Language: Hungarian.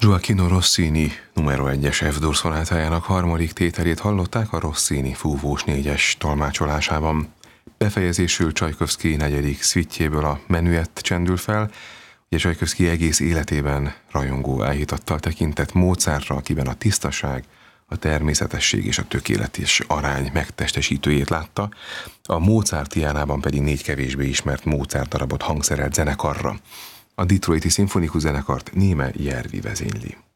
Gioachino Rossini numero 1-es F-dur szonátájának harmadik tételét hallották a Rossini fúvós 4-es tolmácsolásában. Befejezésül Csajkovszky 4. szvittjéből a Menuett csendül fel, ugye Csajkovszky egész életében rajongó elhitattal tekintett Mozartra, akiben a tisztaság, a természetesség és a tökéletes arány megtestesítőjét látta, a Mozartiánában pedig 4 kevésbé ismert Mozart darabot hangszerelt zenekarra. A Detroiti Szimfonikus Zenekart Néme Järvi vezényli.